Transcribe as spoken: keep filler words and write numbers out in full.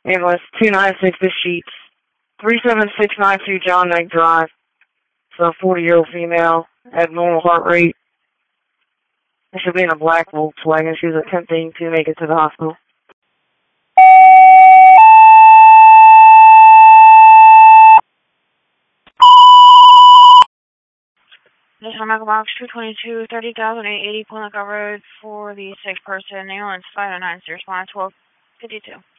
Ambulance two nine six The Sheets, three seven six nine two John Knight Drive. It's a forty-year-old female, abnormal heart rate. She should be in a black Volkswagen. She was attempting to make it to the hospital. This is Michael Box two twenty-two, thirty thousand eight eighty Point Lookout Road for the sick person. Ambulance five oh nine, response twelve fifty-two.